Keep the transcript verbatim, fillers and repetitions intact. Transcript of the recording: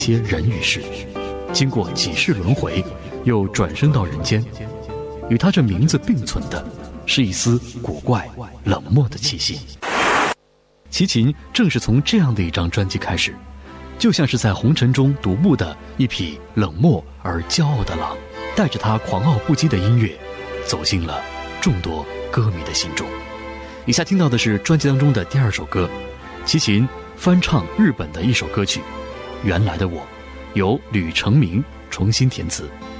些人与事，经过几世轮回，又转生到人间。与他这名字并存的，是一丝古怪冷漠的气息。齐秦正是从这样的一张专辑开始，就像是在红尘中独步的一匹冷漠而骄傲的狼，带着他狂傲不羁的音乐，走进了众多歌迷的心中。以下听到的是专辑当中的第二首歌，齐秦翻唱日本的一首歌曲《原来的我》，由吕成明重新填词。